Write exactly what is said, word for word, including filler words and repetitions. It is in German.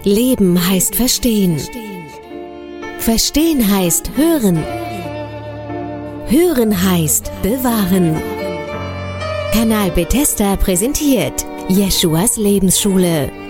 Leben heißt verstehen. Verstehen heißt hören. Hören heißt bewahren. Kanal Bethesda präsentiert Jeschuas Lebensschule.